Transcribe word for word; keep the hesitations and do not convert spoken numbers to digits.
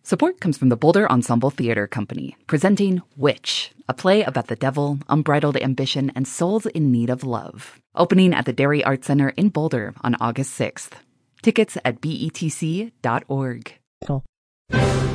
Support comes from the Boulder Ensemble Theater Company, presenting Witch, a play about the devil, unbridled ambition, and souls in need of love. Opening at the Dairy Arts Center in Boulder on August sixth. Tickets at B E T C dot org. Cool.